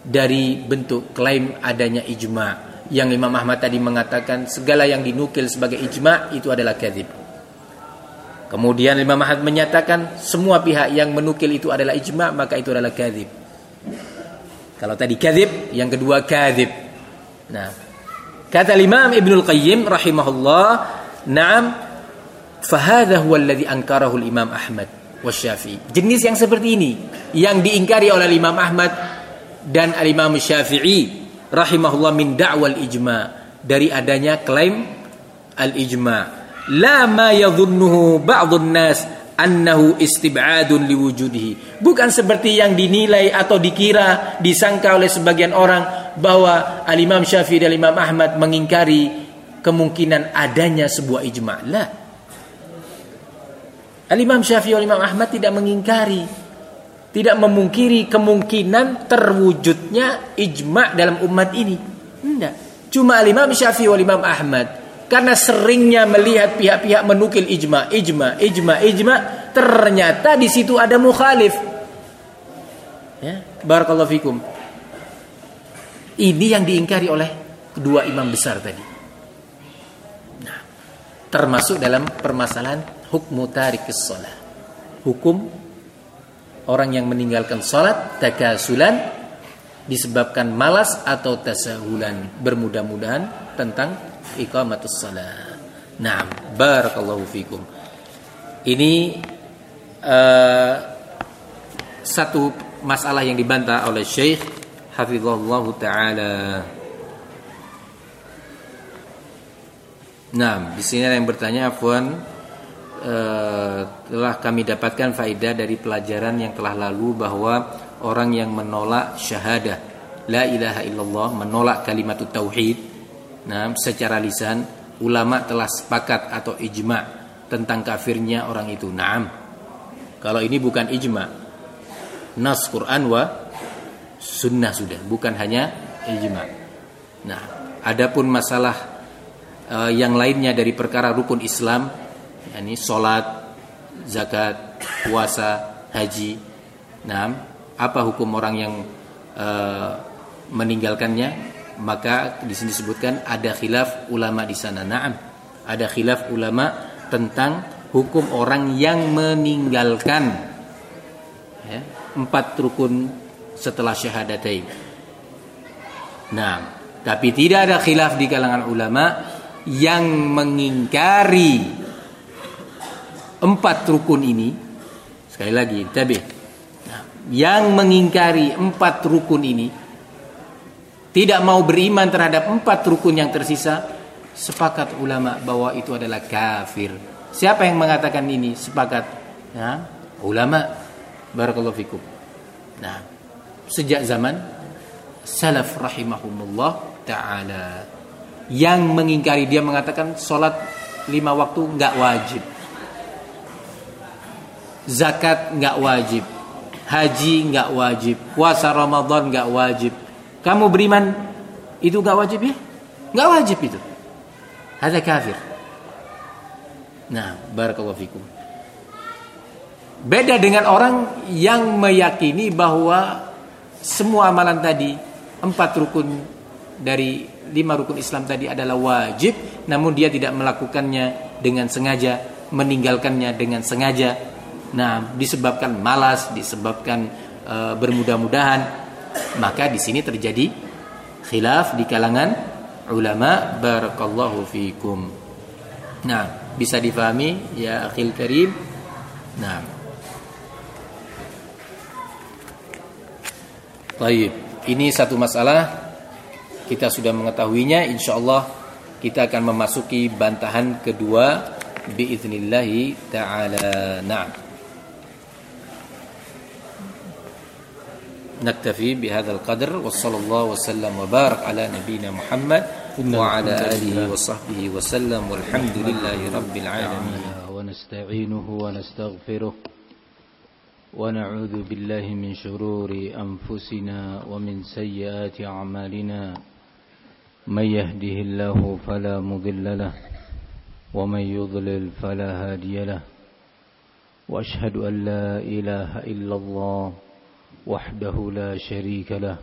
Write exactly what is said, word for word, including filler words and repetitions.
dari bentuk klaim adanya ijma'. Yang Imam Ahmad tadi mengatakan segala yang dinukil sebagai ijma' itu adalah kadzib. Kemudian Imam Ahmad menyatakan semua pihak yang menukil itu adalah ijma', maka itu adalah kadzib. Kalau tadi kadzib, yang kedua kadzib. Nah, kata Imam Ibnul Qayyim rahimahullah, "Na'am, fahadha huwa alladhi ankarahu al-Imam Ahmad wasy-Syafi'i." Jenis yang seperti ini yang diingkari oleh Imam Ahmad dan al-Imam Syafi'i rahimahullah min da'wal ijma', dari adanya klaim al-ijma'. La ma yadhunnuhu ba'dun nas annahu istib'adun liwujudihi. Bukan seperti yang dinilai atau dikira, disangka oleh sebagian orang bahwa al-Imam Syafi'i dan Imam Ahmad mengingkari kemungkinan adanya sebuah ijma'. La. Al-Imam Syafi'i dan Imam Ahmad tidak mengingkari, tidak memungkiri kemungkinan terwujudnya ijma' dalam umat ini. Tidak. Cuma al-Imam Syafi'i dan Imam Ahmad karena seringnya melihat pihak-pihak menukil ijma, ijma, ijma, ijma, ternyata di situ ada mukhalif. Ya, barakallahu fikum. Ini yang diingkari oleh kedua imam besar tadi. Nah, termasuk dalam permasalahan hukmu tarikis shalah. Hukum orang yang meninggalkan salat takasulan disebabkan malas atau tasahulan, bermudah-mudahan tentang iqamatus shalah. Naam, barakallahu fikum. Ini uh, satu masalah yang dibantah oleh Syekh hafizahullah taala. Naam, di sini ada yang bertanya, afwan, uh, telah kami dapatkan faedah dari pelajaran yang telah lalu bahwa orang yang menolak syahadah la ilaha illallah, menolak kalimatut tauhid, nah, secara lisan, ulama telah sepakat atau ijma' tentang kafirnya orang itu. Naam. Kalau ini bukan ijma', nas Quran wa sunnah sudah, bukan hanya ijma'. Nah, adapun masalah uh, yang lainnya dari perkara rukun Islam, yakni salat, zakat, puasa, haji. Nah, apa hukum orang yang uh, meninggalkannya? Maka di sini disebutkan ada khilaf ulama di sana. Naam, ada khilaf ulama tentang hukum orang yang meninggalkan ya, empat rukun setelah syahadatain. Nah, tapi tidak ada khilaf di kalangan ulama yang mengingkari empat rukun ini. Sekali lagi, tabi. Nah, yang mengingkari empat rukun ini, tidak mau beriman terhadap empat rukun yang tersisa, sepakat ulama bahwa itu adalah kafir. Siapa yang mengatakan ini sepakat? Nah, ulama. Barakallahu fikum. Nah, sejak zaman salaf rahimahumullah ta'ala, yang mengingkari, dia mengatakan sholat lima waktu enggak wajib, zakat enggak wajib, haji enggak wajib, puasa Ramadan enggak wajib. Kamu beriman itu enggak wajib ya? Enggak wajib itu. Hadza kafir. Nah, barakallahu fikum. Beda dengan orang yang meyakini bahwa semua amalan tadi, empat rukun dari lima rukun Islam tadi adalah wajib, namun dia tidak melakukannya dengan sengaja, meninggalkannya dengan sengaja. Nah, disebabkan malas, disebabkan e, bermudah-mudahan. Maka di sini terjadi khilaf di kalangan ulama. Barakallahu fikum. Nah, bisa difahami ya akhil karim. Nah, baik, ini satu masalah kita sudah mengetahuinya. Insyaallah kita akan memasuki bantahan kedua biiznillah taala. Nah, نكتفي بهذا القدر وصلى الله وسلم وبارك على نبينا محمد وعلى آله وصحبه وسلم والحمد لله رب العالمين. ونستعينه ونستغفره ونعوذ بالله من شرور أنفسنا ومن سيئات أعمالنا. من يهده الله فلا مضل له ومن يضلل فلا هادي له. وأشهد أن لا إله إلا الله وحده لا شريك له